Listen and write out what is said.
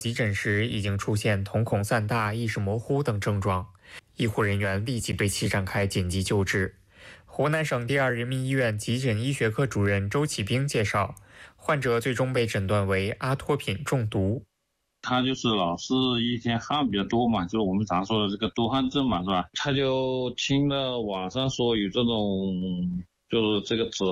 急诊时已经出现瞳孔散大、意识模糊等症状，医护人员立即对其展开紧急救治。湖南省第二人民医院急诊医学科主任周启兵介绍，患者最终被诊断为阿托品中毒。 他就是老是一天汗比较多嘛，就是我们常说的这个多汗症嘛，是吧？他就听了网上说有这种，就是这个止